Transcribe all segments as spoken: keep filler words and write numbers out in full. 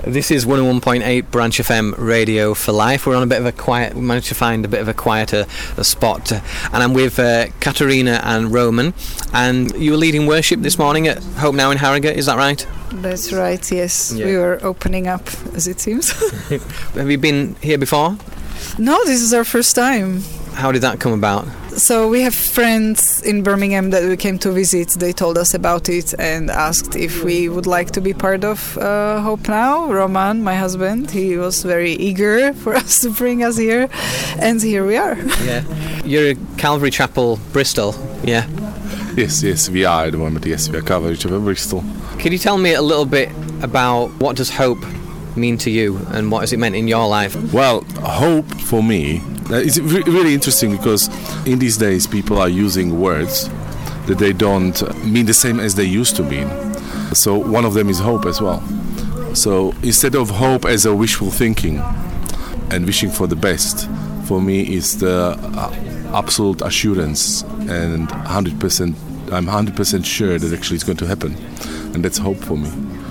This is one oh one point eight Branch F M Radio for Life. We're on a bit of a quiet, we managed to find a bit of a quieter spot. And I'm with uh, Katerina and Roman. And you were leading worship this morning at Hope Now in Harrogate, is that right? That's right, yes. Yeah. We were opening up, as it seems. Have you been here before? No, this is our first time. How did that come about? So we have friends in Birmingham that we came to visit. They told us about it and asked if we would like to be part of uh, Hope Now. Roman, my husband, he was very eager for us to bring us here. And here we are. Yeah. You're at Calvary Chapel, Bristol, yeah? Yes, yes, we are at the moment. Yes, we are Calvary Chapel, Bristol. Can you tell me a little bit about what does hope mean to you and what has it meant in your life? Well, hope for me, uh, it's re- really interesting because in these days people are using words that they don't mean the same as they used to mean. So one of them is hope as well. So instead of hope as a wishful thinking and wishing for the best, for me is the uh, absolute assurance and one hundred percent, I'm one hundred percent sure that actually it's going to happen. And that's hope for me.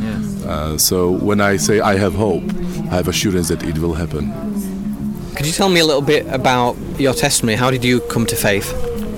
Uh, so when I say I have hope, I have assurance that it will happen. Could you tell me a little bit about your testimony? How did you come to faith?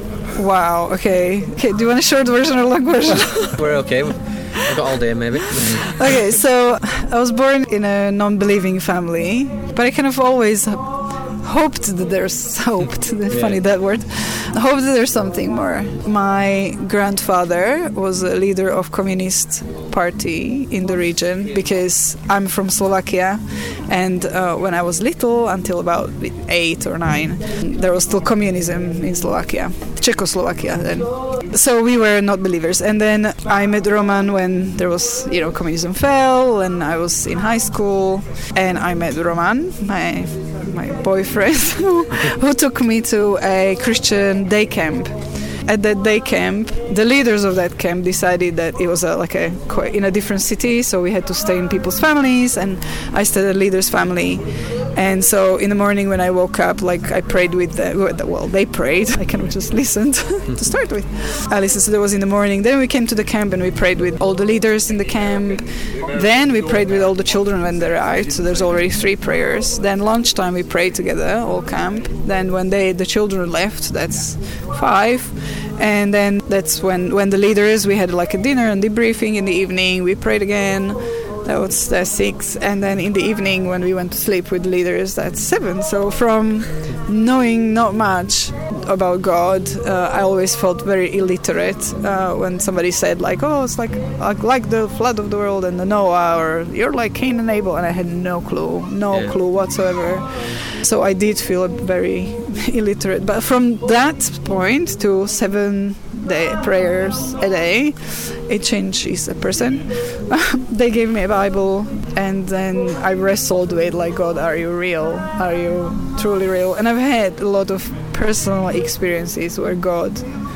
Wow, okay. Okay, do you want a short version or a long version? We're okay. I've got all day, maybe. Okay, so I was born in a non-believing family, but I kind of always hoped that there's hoped. Yeah. Funny that word. Hoped that there's something more. My grandfather was a leader of communist party in the region because I'm from Slovakia, and uh, when I was little, until about eight or nine, there was still communism in Slovakia, Czechoslovakia then. So we were not believers, and then I met Roman when there was, you know, communism fell, and I was in high school, and I met Roman, my my boyfriend, who took me to a Christian day camp. At that day camp, the leaders of that camp decided that it was a, like a in a different city, so we had to stay in people's families, and I stayed at a leader's family. And so in the morning when I woke up, like I prayed with the, well, they prayed. I kind of just listened to start with. I listened, so that was in the morning. Then we came to the camp and we prayed with all the leaders in the camp. Then we prayed with all the children when they arrived, so there's already three prayers. Then lunchtime we prayed together, all camp. Then when they the children left, that's five. And then that's when, when the leaders, we had like a dinner and debriefing in the evening. We prayed again. That was uh, six. And then in the evening when we went to sleep with the leaders, that's seven. So from knowing not much about God, uh, I always felt very illiterate uh, when somebody said like, oh, it's like, like like the flood of the world and the Noah, or you're like Cain and Abel. And I had no clue, no yeah. clue whatsoever. So I did feel very illiterate. But from that point to seven day prayers a day, it changes a person. They gave me a Bible, and then I wrestled with like, God, are you real? Are you truly real? And I've had a lot of personal experiences where God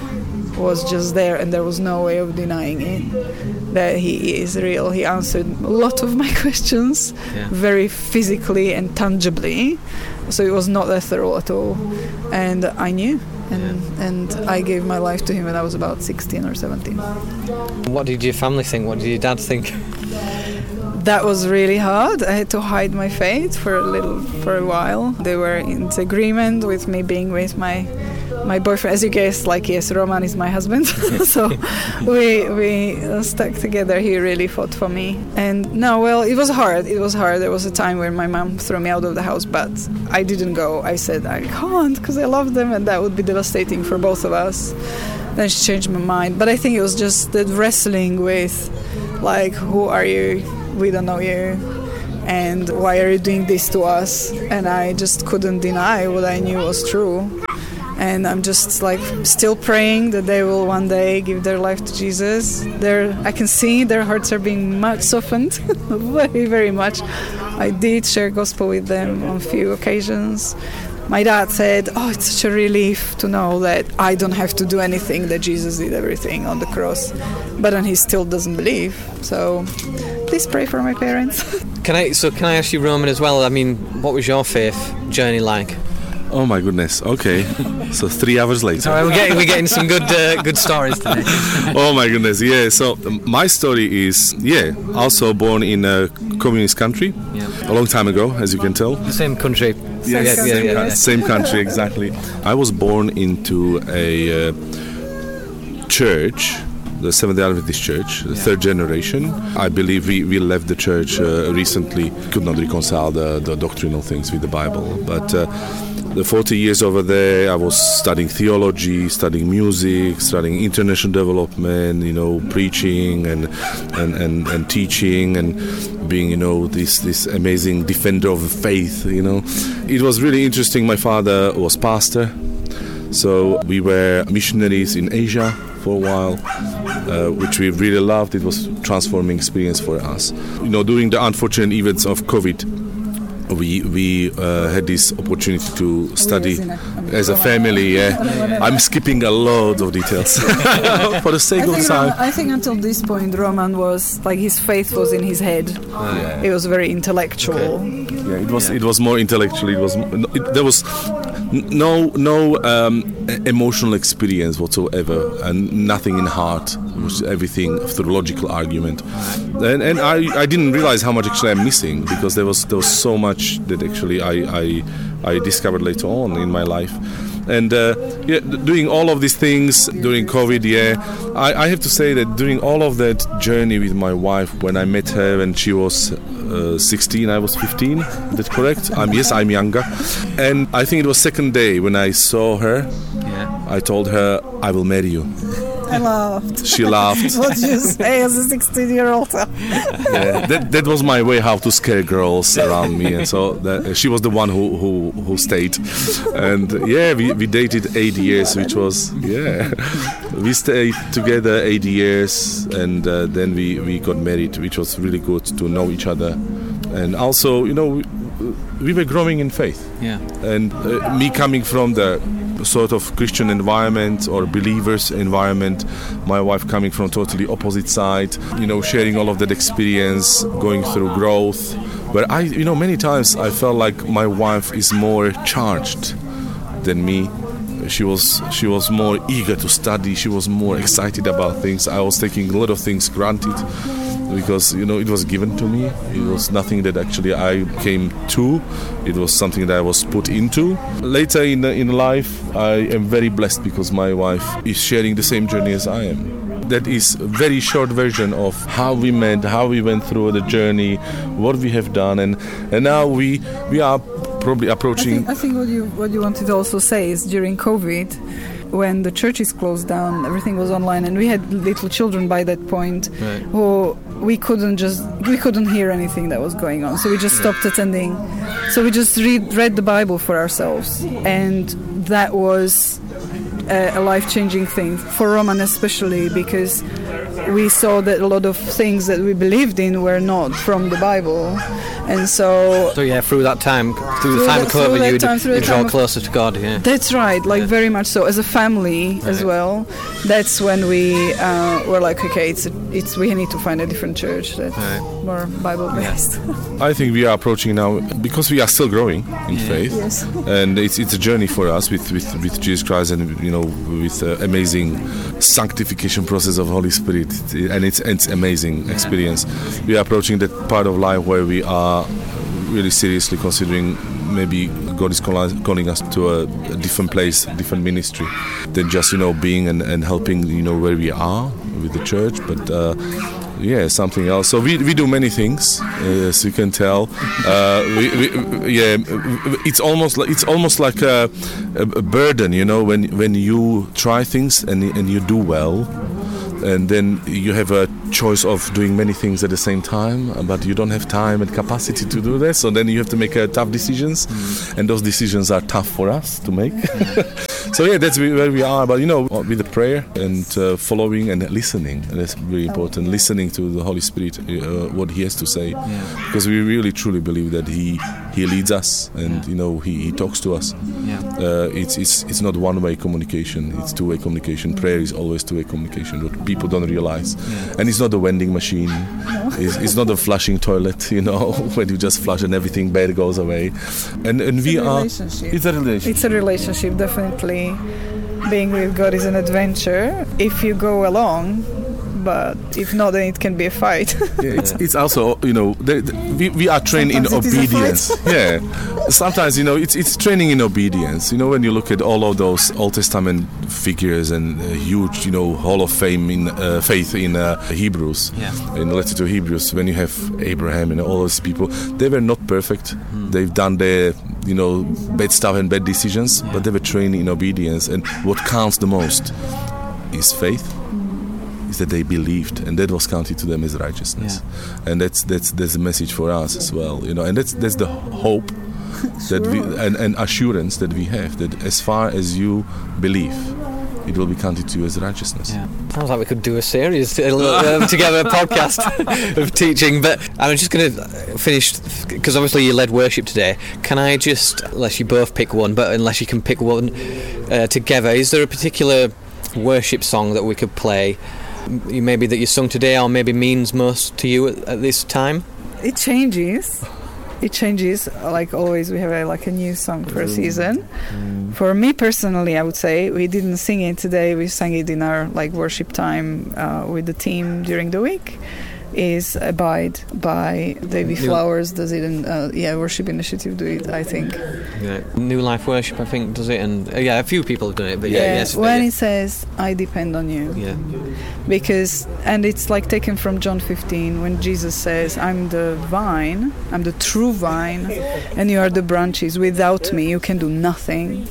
was just there and there was no way of denying it, that he is real. He answered a lot of my questions yeah. very physically and tangibly, so it was not ethereal at all, and I knew, and yeah. and I gave my life to him when I was about sixteen or seventeen. What did your family think? What did your dad think? That was really hard. I had to hide my faith for a little, for a while. They were in agreement with me being with my my boyfriend. As you guessed, like, yes, Roman is my husband. So we we stuck together. He really fought for me. And no, well, it was hard. It was hard. There was a time where my mom threw me out of the house, but I didn't go. I said I can't because I love them, and that would be devastating for both of us. Then she changed my mind. But I think it was just that wrestling with, like, who are you? We don't know you, and why are you doing this to us? And I just couldn't deny what I knew was true. And I'm just like still praying that they will one day give their life to Jesus. They're, I can see their hearts are being much softened, very, very much. I did share gospel with them on a few occasions. My dad said, oh, it's such a relief to know that I don't have to do anything, that Jesus did everything on the cross. But then he still doesn't believe. So please pray for my parents. Can I? So can I ask you, Roman, as well? I mean, what was your faith journey like? Oh my goodness. Okay, so three hours later. Sorry, we're getting we're getting some good uh, good stories today. Oh my goodness. Yeah. So um, my story is yeah, also born in a communist country Yeah. a long time ago, as you can tell. The same country. Yes, Yeah, yeah, same, yeah, coun- yeah. same country exactly. I was born into a uh, church, the Seventh-day Adventist Church, the Yeah. third generation. I believe we, we left the church uh, recently. Could not reconcile the, the doctrinal things with the Bible. But uh, the forty years over there, I was studying theology, studying music, studying international development, you know, preaching and and, and, and teaching and being, you know, this, this amazing defender of faith, you know. It was really interesting. My father was pastor. So we were missionaries in Asia for a while, uh, which we really loved. It was a transforming experience for us. You know, during the unfortunate events of COVID, we we uh, had this opportunity to study as a family. Yeah, I'm skipping a lot of details for the sake I of think, time. Roman, I think until this point, Roman was like his faith was in his head. Yeah. It was very intellectual. Yeah, it was it was more intellectual. It was it, there was n- no no um, e- emotional experience whatsoever, and nothing in heart. It was everything through logical argument, and and I, I didn't realize how much actually I'm missing, because there was there was so much that actually I I, I discovered later on in my life. And uh, yeah, doing all of these things during COVID, yeah, I, I have to say that during all of that journey with my wife, when I met her when she was uh, sixteen, I was fifteen. Is that correct? I'm yes, I'm younger. And I think it was second day when I saw her. Yeah. I told her, I will marry you. I laughed. She laughed. What did you say as a sixteen-year-old? Yeah, that, that was my way how to scare girls around me, and so that, she was the one who, who, who stayed. And yeah, we, we dated eight years, which was yeah, we stayed together eight years, and uh, then we, we got married, which was really good to know each other, and also you know we, we were growing in faith. Yeah. And uh, me coming from the sort of Christian environment or believers environment, my wife coming from totally opposite side, you know, sharing all of that experience, going through growth, where I, you know, many times I felt like my wife is more charged than me. She was she was more eager to study. She was more excited about things. I was taking a lot of things granted, because you know it was given to me. It was nothing that actually I came to. It was something that I was put into. Later in in life, I am very blessed because my wife is sharing the same journey as I am. That is a very short version of how we met, how we went through the journey, what we have done, and and now we we are probably I approaching. think, I think what you what you wanted to also say is during COVID, when the churches closed down, everything was online, and we had little children by that point, Right. who we couldn't just we couldn't hear anything that was going on, so we just stopped attending. So we just read read the Bible for ourselves, and that was a, a life-changing thing for Roman, especially because we saw that a lot of things that we believed in were not from the Bible, and so. So yeah, through that time, through the Through time that- of through COVID, that you time, through you the draw time of- closer to God. Yeah. That's right, like very much so. As a family as Right. well, that's when we uh, were like, okay, it's it's we need to find a different church that's Right. more Bible based. I think we are approaching now, because we are still growing in Yeah. faith, Yes. and it's it's a journey for us with with, with Jesus Christ, and you know with uh, amazing sanctification process of Holy Spirit, and it's it's amazing experience. We are approaching that part of life where we are really seriously considering maybe God is calling calling us to a, a different place, different ministry, than just you know being and, and helping you know where we are with the church, but. Uh, Yeah, something else. So we, we do many things, uh, as you can tell. Uh, we, we, yeah, it's almost like it's almost like a, a burden, you know, when when you try things and and you do well, and then you have a choice of doing many things at the same time, but you don't have time and capacity to do that. So then you have to make uh, tough decisions, and those decisions are tough for us to make. So yeah, that's where we are. But you know, with the prayer and uh, following and listening, and that's very important. Listening to the Holy Spirit, uh, what He has to say, Yeah. because we really truly believe that He He leads us, and Yeah. you know He, he talks to us. Yeah. Uh, it's it's it's not one-way communication; it's two-way communication. Prayer is always two-way communication. What people don't realize, Yeah. and it's not a vending machine. It's, it's not a flushing toilet, you know, when you just flush and everything bad goes away. And and It's we a are. relationship. It's a relationship. It's a relationship, definitely. Being with God is an adventure if you go along, but if not, then it can be a fight. Yeah, it's, it's also, you know, the, the, we, we are trained Sometimes in it is a obedience. Yeah, sometimes, you know, it's it's training in obedience. You know, when you look at all of those Old Testament figures and uh, huge, you know, Hall of Fame in uh, faith in uh, Hebrews, Yeah. in the letter to Hebrews, when you have Abraham and all those people, they were not perfect. They've done their, you know, bad stuff and bad decisions, Yeah. but they were trained in obedience. And what counts the most is faith. Is that they believed, and that was counted to them as righteousness. And that's that's that's the message for us as well, you know. And that's that's the hope that we and, and assurance that we have, that as far as you believe, it will be counted to you as righteousness. Yeah. Sounds like we could do a series a little, um, together, a podcast of teaching. But I'm just going to finish, because obviously you led worship today. Can I just, unless you both pick one, but unless you can pick one uh, together, is there a particular worship song that we could play, m- maybe that you sung today, or maybe means most to you at, at this time? It changes. It changes. Like always, we have a, like a new song for a season. For me personally, I would say we didn't sing it today. We sang it in our like worship time uh, with the team during the week. Is Abide by Davy New- Flowers. Does it? In, uh, yeah, Worship Initiative do it. I think. Yeah. New Life Worship, I think, does it, and uh, yeah, a few people have done it. But yeah, Yeah, yes, when yeah. it says I depend on you. yeah. Because and it's like taken from John fifteen when Jesus says I'm the vine, I'm the true vine, and you are the branches. Without me you can do nothing.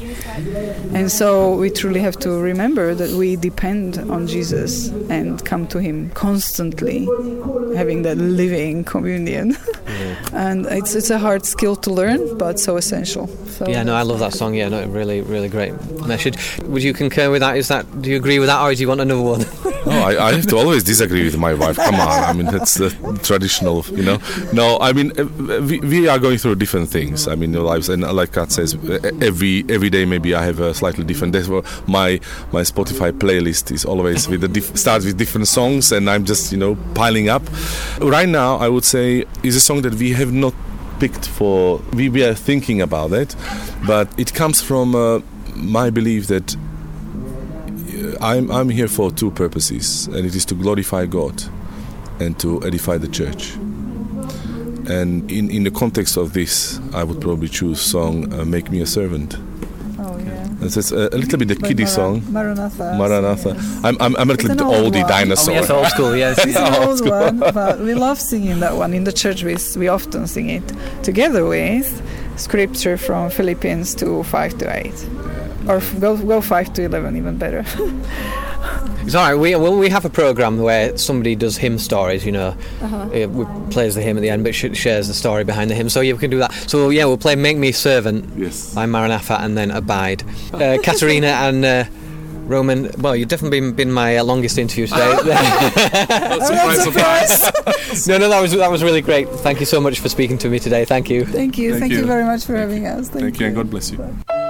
And so we truly have to remember that we depend on Jesus and come to Him constantly, having that living communion. And it's it's a hard skill to learn, but so essential. So Yeah, no, I love that song. Yeah, no, really, really great message. Would you concur with that? Is that? Do you agree with that, or do you want another one? No, I, I have to always disagree with my wife. Come on, I mean that's the traditional, you know. No, I mean uh, we, we are going through different things. I mean, our lives, and like Kat says, every every day maybe I have a slightly different. That's why my my Spotify playlist is always with the diff- starts with different songs, and I'm just you know piling up. Right now, I would say is a song that we have not picked for. We we are thinking about it, but it comes from uh, my belief that. I'm, I'm here for two purposes, and it is to glorify God and to edify the church. And in, in the context of this, I would probably choose song uh, Make Me a Servant. Oh yeah. It's it's a, a little bit a By kiddie Mara- song. Maranatha. Maranatha. Yes. I'm, I'm, I'm a It's little an bit old oldie one. dinosaur. Oh, yes, old school. Yes. It's Yeah, an old old school. one, but we love singing that one. In the church we, s- we often sing it together with scripture from Philippians two, five to eight. Or f- go go five to eleven, even better. It's all right. We well, we have a program where somebody does hymn stories. You know, Uh-huh. uh, we plays the hymn at the end, but sh- shares the story behind the hymn. So yeah, we can do that. So yeah, we'll play "Make Me a Servant" Yes. by Maranatha, and then "Abide." Uh, Katerina and uh, Roman. Well, you've definitely been, been my uh, longest interview today. surprise, surprise. no, no, that was that was really great. Thank you so much for speaking to me today. Thank you. Thank you. Thank Thank, you. you. very much for having us. Thank, Thank you, and God bless you.